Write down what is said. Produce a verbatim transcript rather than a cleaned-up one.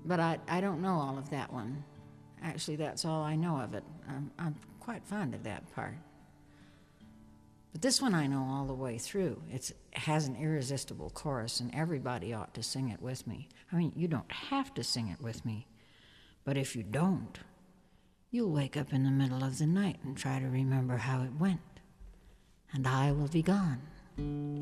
but I, I don't know all of that one. Actually, that's all I know of it. I'm, I'm quite fond of that part. But this one I know all the way through. It's, it has an irresistible chorus, and everybody ought to sing it with me. I mean, you don't have to sing it with me, but if you don't, you'll wake up in the middle of the night and try to remember how it went, and I will be gone.